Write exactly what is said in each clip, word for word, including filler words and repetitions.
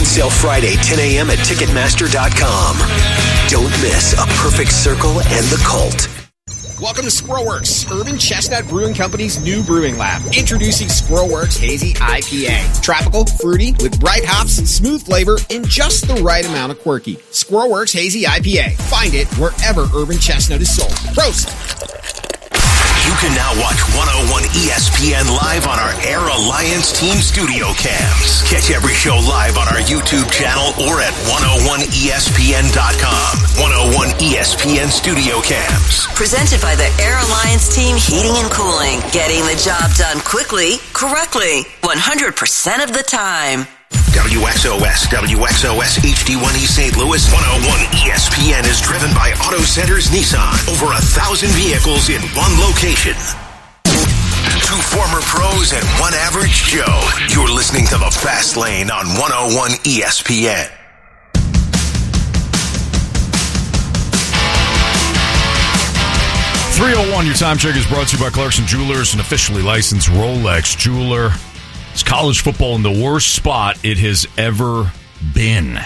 sale Friday, ten a.m. at Ticketmaster dot com. Don't miss A Perfect Circle and The Cult. Welcome to Squirrelworks, Urban Chestnut Brewing Company's new brewing lab. Introducing Squirrelworks Hazy I P A. Tropical, fruity, with bright hops, smooth flavor, and just the right amount of quirky. Squirrelworks Hazy I P A. Find it wherever Urban Chestnut is sold. Prost! You can now watch one oh one E S P N live on our Air Alliance Team Studio Cams. Catch every show live on our YouTube channel or at one oh one E S P N dot com. one oh one E S P N Studio Cams. Presented by the Air Alliance Team Heating and Cooling. Getting the job done quickly, correctly, one hundred percent of the time. W X O S, W X O S H D one E Saint Louis, one oh one E S P N is driven by Auto Centers Nissan. Over a thousand vehicles in one location. Two former pros and one average Joe. You're listening to The Fast Lane on one oh one E S P N. three oh one, your time check is brought to you by Clarkson Jewelers, an officially licensed Rolex jeweler. It's college football in the worst spot it has ever been.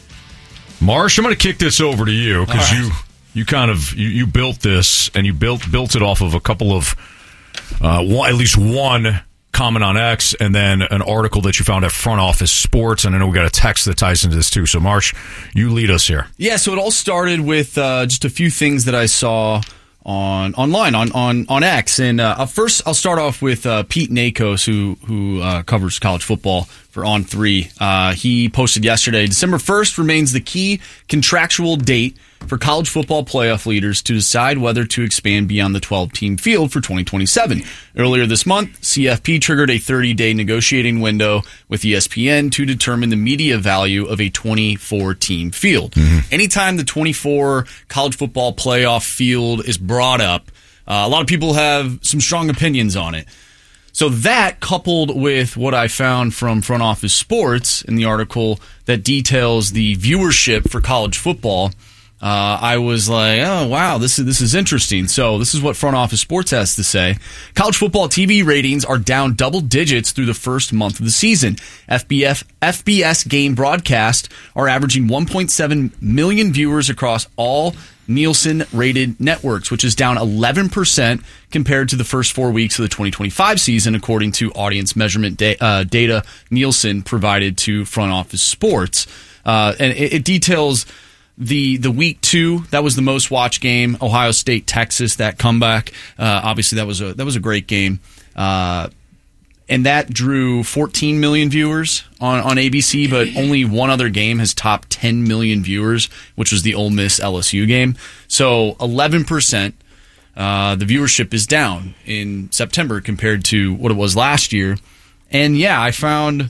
Marsh, I'm going to kick this over to you because right. you you kind of you, you built this and you built built it off of a couple of uh, one, at least one comment on X and then an article that you found at Front Office Sports. And I know we got a text that ties into this too. So Marsh, you lead us here. Yeah. So it all started with uh, just a few things that I saw on online on on on X, and uh, first I'll start off with uh, Pete Nakos, who who uh, covers college football for On three. Uh, he posted yesterday, December first remains the key contractual date for college football playoff leaders to decide whether to expand beyond the twelve-team field for twenty twenty-seven. Earlier this month, C F P triggered a thirty-day negotiating window with E S P N to determine the media value of a twenty-four-team field. Mm-hmm. Anytime the twenty-four college football playoff field is brought up, uh, a lot of people have some strong opinions on it. So that, coupled with what I found from Front Office Sports in the article that details the viewership for college football, Uh, I was like, oh, wow, this is this is interesting. So this is what Front Office Sports has to say. College football T V ratings are down double digits through the first month of the season. F B F, F B S game broadcasts are averaging one point seven million viewers across all Nielsen-rated networks, which is down eleven percent compared to the first four weeks of the twenty twenty-five season, according to audience measurement da- uh, data Nielsen provided to Front Office Sports. Uh, and it, it details The the week two, that was the most watched game. Ohio State, Texas, that comeback. Uh, obviously, that was a that was a great game, uh, and that drew fourteen million viewers on, on A B C. But only one other game has topped ten million viewers, which was the Ole Miss L S U game. So eleven percent. Uh, the viewership is down in September compared to what it was last year. And yeah, I found.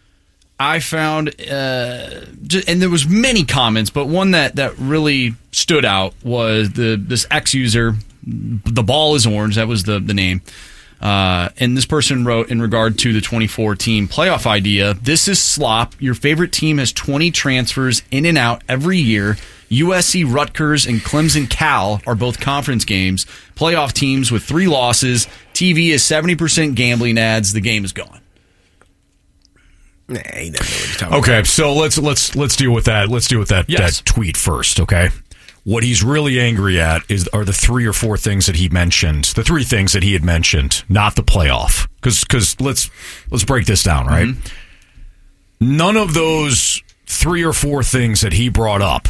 I found, uh, and there was many comments, but one that, that really stood out was the this X user, The Ball is Orange, that was the, the name. Uh, and this person wrote in regard to the twenty-four team playoff idea, this is slop. Your favorite team has twenty transfers in and out every year. U S C, Rutgers, and Clemson Cal are both conference games. Playoff teams with three losses. T V is seventy percent gambling ads. The game is gone. Nah, he doesn't know what he's talking okay, about. so let's let's let's deal with that. Let's deal with that, yes. that tweet first, okay? What he's really angry at is are the three or four things that he mentioned, the three things that he had mentioned, not the playoff. Because because let's let's break this down, right? Mm-hmm. None of those three or four things that he brought up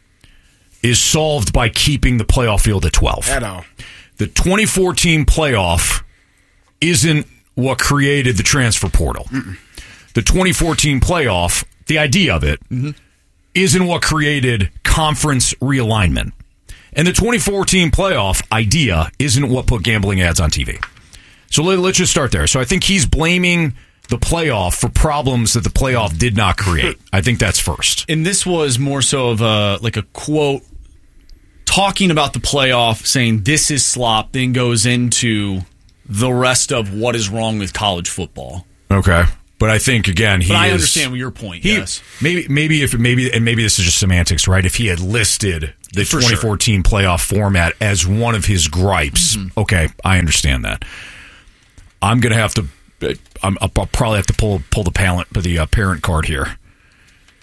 is solved by keeping the playoff field at twelve. At all. The twenty-four team playoff isn't what created the transfer portal. Mm-mm. The twenty-four team playoff, the idea of it, mm-hmm. isn't what created conference realignment. And the twenty-four team playoff idea isn't what put gambling ads on T V. So let, let's just start there. So I think he's blaming the playoff for problems that the playoff did not create. I think that's first. And this was more so of a, like a quote talking about the playoff, saying this is slop, then goes into the rest of what is wrong with college football. Okay. But I think again, he. But I is, understand your point. He, yes, maybe, maybe if maybe, and maybe this is just semantics, right? If he had listed the For twenty-four team sure. playoff format as one of his gripes, mm-hmm. okay, I understand that. I'm gonna have to. I'm, I'll probably have to pull pull the parent, the uh, parent card here.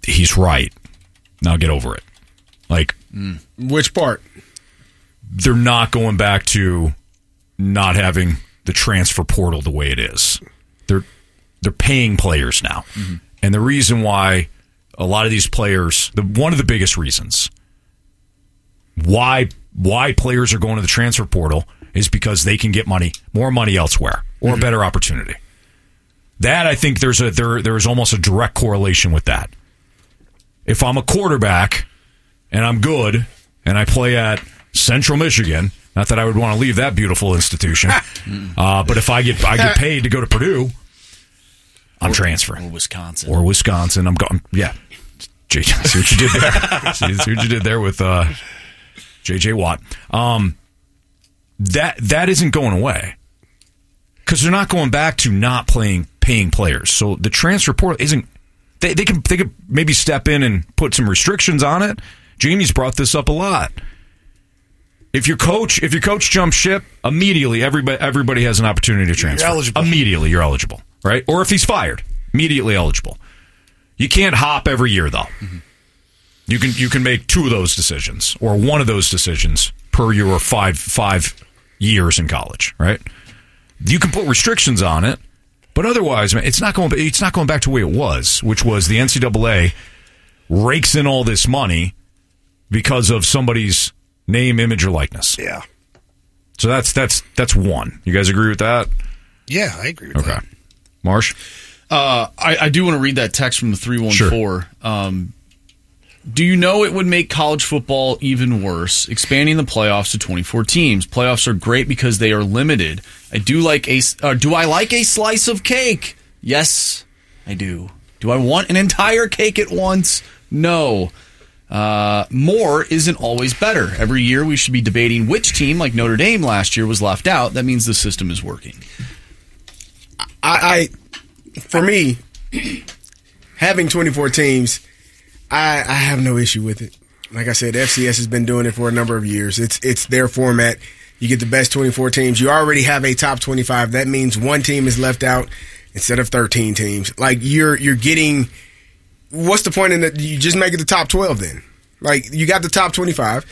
he's right. Now get over it. Like, mm. which part? They're not going back to not having the transfer portal the way it is. They're they're paying players now, mm-hmm. and the reason why a lot of these players, the one of the biggest reasons why why players are going to the transfer portal is because they can get money, more money elsewhere, or mm-hmm. a better opportunity. That I think there's a there there is almost a direct correlation with that. If I'm a quarterback and I'm good and I play at Central Michigan, not that I would want to leave that beautiful institution, uh, but if I get I get paid to go to Purdue, I'm or, transferring. Or Wisconsin. Or Wisconsin. I'm going. Yeah, J J, see what you did there. see, see what you did there with uh, J J Watt. Um, that that isn't going away because they're not going back to not playing paying players. So the transfer portal isn't. They, they can they could maybe step in and put some restrictions on it. Jamie's brought this up a lot. If your coach if your coach jumps ship, immediately everybody everybody has an opportunity to transfer. You're eligible. Immediately you're eligible, right? Or if he's fired, immediately eligible. You can't hop every year though. Mm-hmm. You can you can make two of those decisions or one of those decisions per year or five five years in college, right? You can put restrictions on it. But otherwise, man, it's not going. It's not going back to the way it was, which was the N C double A rakes in all this money because of somebody's name, image, or likeness. Yeah. So that's that's that's one. You guys agree with that? Yeah, I agree with okay. that. Okay, Marsh. Uh, I, I do want to read that text from the three one four. Sure. Um, do you know it would make college football even worse, expanding the playoffs to twenty-four teams? Playoffs are great because they are limited. I do like a. Uh, do I like a slice of cake? Yes, I do. Do I want an entire cake at once? No. Uh, more isn't always better. Every year we should be debating which team, like Notre Dame last year, was left out. That means the system is working. I, I for me, having twenty-four teams, I, I have no issue with it. Like I said, F C S has been doing it for a number of years. It's it's their format. You get the best twenty-four teams. You already have a top twenty-five. That means one team is left out instead of thirteen teams. Like you're you're getting. What's the point in that? You just make it the top twelve then. Like you got the top twenty-five.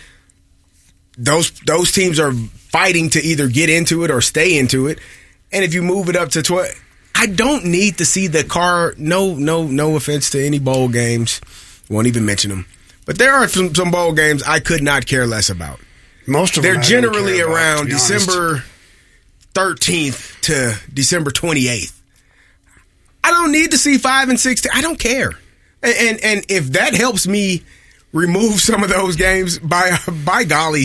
Those those teams are fighting to either get into it or stay into it. And if you move it up to twelve, I don't need to see the car. No no no offense to any bowl games. Won't even mention them. But there are some, some bowl games I could not care less about. Most of They're them generally about, around December thirteenth to December twenty-eighth. I don't need to see five and six. I don't care. And, and and if that helps me remove some of those games, by by golly,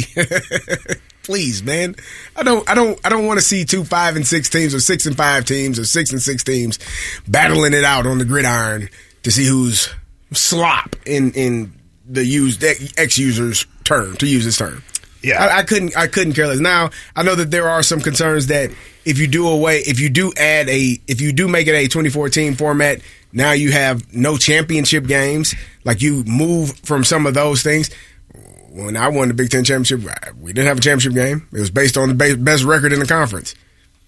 please, man. I don't I don't I don't want to see two five and six teams or six and five teams or six and six teams battling it out on the gridiron to see who's slop in in the used ex user's term, to use his term. Yeah, I, I couldn't. I couldn't care less. Now I know that there are some concerns that if you do away, if you do add a, if you do make it a twenty-four team format, now you have no championship games. Like you move from some of those things. When I won the Big Ten championship, we didn't have a championship game. It was based on the best record in the conference.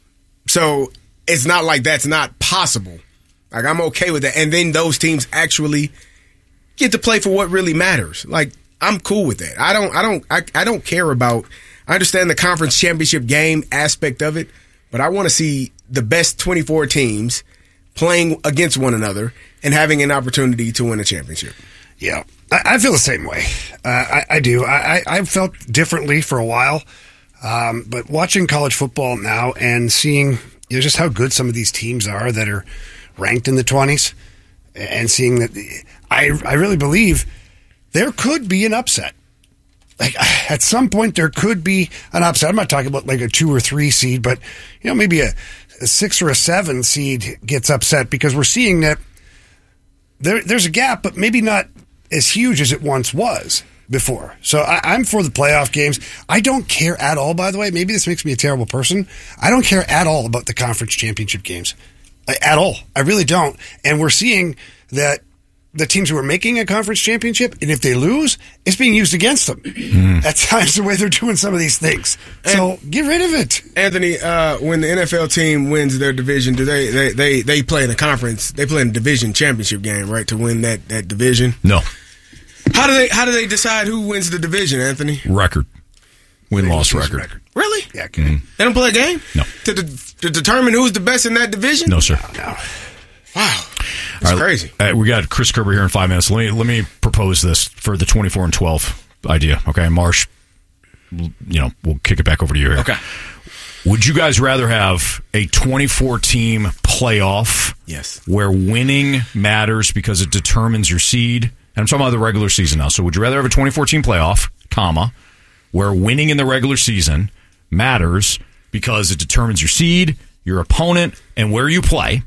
So it's not like that's not possible. Like I'm okay with that. And then those teams actually get to play for what really matters. Like. I'm cool with that. I don't I don't I, I don't care about I understand the conference championship game aspect of it, but I want to see the best twenty-four teams playing against one another and having an opportunity to win a championship. Yeah. I, I feel the same way. Uh, I, I do. I, I felt differently for a while. Um, but watching college football now and seeing you know, just how good some of these teams are that are ranked in the twenties and seeing that I I really believe there could be an upset. Like at some point, there could be an upset. I'm not talking about like a two or three seed, but you know, maybe a, a six or a seven seed gets upset because we're seeing that there, there's a gap, but maybe not as huge as it once was before. So I, I'm for the playoff games. I don't care at all, by the way. Maybe this makes me a terrible person. I don't care at all about the conference championship games. Like, at all. I really don't. And we're seeing that the teams who are making a conference championship, and if they lose, it's being used against them. Mm. At times, the way they're doing some of these things. So And, get rid of it. Anthony, uh, when the N F L team wins their division, do they, they, they, they play in a conference, they play in a division championship game, right, to win that, that division? No. How do they how do they decide who wins the division, Anthony? Record. Win-loss Season record. record. Really? Yeah, okay. They don't play a game? No. To, de- to determine who's the best in that division? No, sir. No. Wow. That's All right, crazy. uh, we got Chris Kerber here in five minutes. Let me let me propose this for the twenty-four and twelve idea. Okay, Marsh, you know, we'll kick it back over to you here. Okay. Would you guys rather have a twenty-four team playoff? Yes. Where winning matters because it determines your seed? And I'm talking about the regular season now. So would you rather have a twenty-four team playoff, comma, where winning in the regular season matters because it determines your seed, your opponent, and where you play?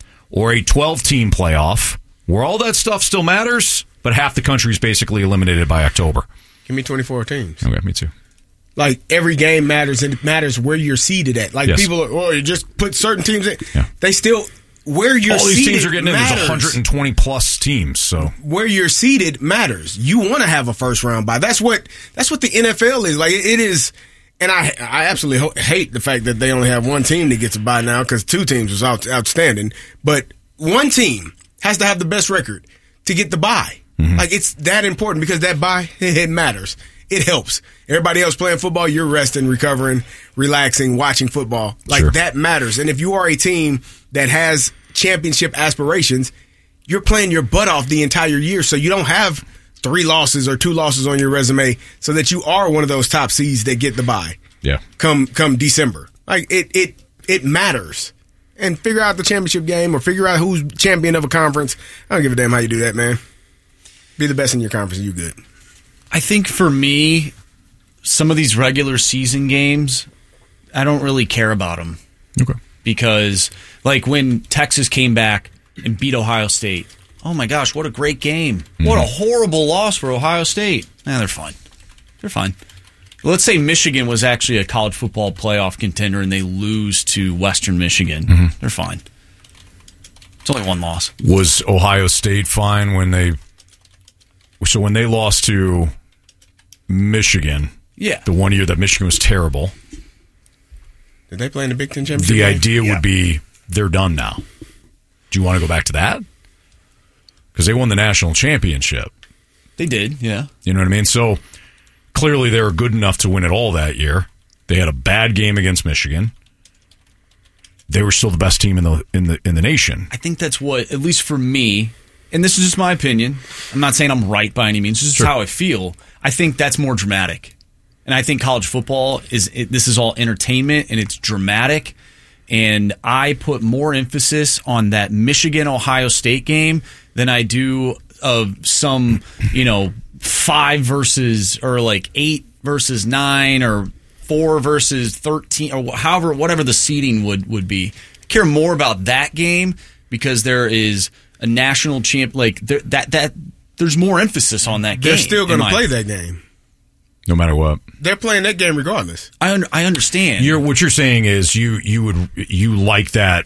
Or a twelve-team playoff where all that stuff still matters, but half the country is basically eliminated by October. Give me twenty-four teams. Okay, me too. Like, every game matters, and it matters where you're seated at. Like, Yes. people, are, oh, you just put certain teams in. Yeah. They still, where you're All these seated teams are getting in. There's matters. one hundred twenty plus teams, so Where you're seated matters. You want to have a first round bye. That's what that's what the N F L is. Like, it, it is, and I I absolutely ho- hate the fact that they only have one team that gets a bye now because two teams was out, outstanding. But one team has to have the best record to get the bye. Mm-hmm. Like, it's that important because that bye, it, it matters. It helps. Everybody else playing football, you're resting, recovering, relaxing, watching football. Like, Sure. that matters. And if you are a team that has championship aspirations, you're playing your butt off the entire year, so you don't have three losses or two losses on your resume, so that you are one of those top seeds that get the bye. yeah. Come come December, like it it it matters. And figure out the championship game or figure out who's champion of a conference. I don't give a damn how you do that, man. Be the best in your conference, and you good. I think for me, some of these regular season games, I don't really care about them. Okay. Because, like, when Texas came back and beat Ohio State, oh my gosh, what a great game. What a horrible loss for Ohio State. Nah, they're fine. They're fine. Let's say Michigan was actually a college football playoff contender and they lose to Western Michigan. Mm-hmm. They're fine. It's only one loss. Was Ohio State fine when they... So when they lost to Michigan, Yeah. the one year that Michigan was terrible, Did they play in the Big Ten championship the game? idea Yeah. would be they're done now. Do you want to go back to that? Because they won the national championship. They did, yeah. You know what I mean? So clearly they were good enough to win it all that year. They had a bad game against Michigan. They were still the best team in the in the in the nation. I think that's what, at least for me, and this is just my opinion. I'm not saying I'm right by any means. This is Sure. how I feel. I think that's more dramatic. And I think college football is, it, this is all entertainment and it's dramatic. And I put more emphasis on that Michigan-Ohio State game than I do of some, you know, five versus, or like eight versus nine or four versus thirteen or however, whatever the seeding would, would be. I care more about that game because there is a national champ, like there, that, that, there's more emphasis on that game. They're still going to in my- play that game. No matter what. They're playing that game regardless. I, un- I understand. You're, what you're saying is you you would you like that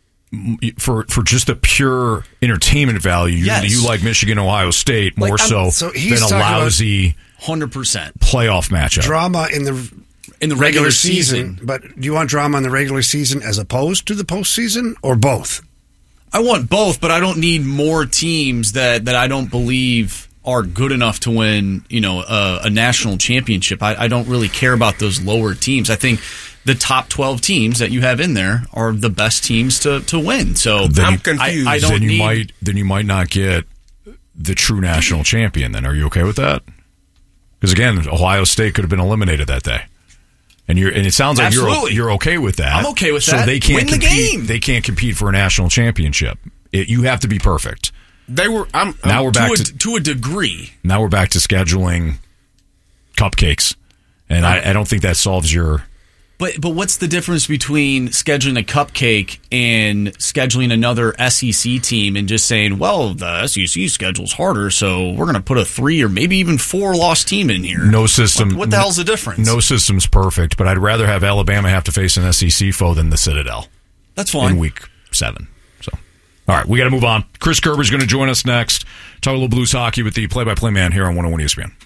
for for just the pure entertainment value. You, Yes. you like Michigan, Ohio State more Like, I'm- so, so he's than a talking about- lousy one hundred percent. playoff matchup. Drama in the In the regular, regular season. season. But do you want drama in the regular season as opposed to the postseason, or both? I want both, but I don't need more teams that, that I don't believe are good enough to win, you know, a, a national championship. I, I don't really care about those lower teams. I think the top twelve teams that you have in there are the best teams to, to win. So Then I'm you- confused. I, I don't then you need, might then you might not get the true national champion. Then are you okay with that? Because again, Ohio State could have been eliminated that day, and you're and it sounds like you're Absolutely. you're okay with that. I'm okay with so that. they can't Win the compete, game. They can't compete for a national championship. It, you have to be perfect. They were. I'm. Now I'm we're back to, to, a, to a degree. now we're back to scheduling cupcakes, and I, I don't think that solves your. But but what's the difference between scheduling a cupcake and scheduling another S E C team and just saying, well, the S E C schedule's harder, so we're going to put a three or maybe even four loss team in here? No system. What, what the hell's the difference? No system's perfect, but I'd rather have Alabama have to face an S E C foe than the Citadel That's fine. in week seven. So All right, we got to move on. Chris Kerber's going to join us next. Talk a little Blues hockey with the play-by-play man here on one oh one E S P N.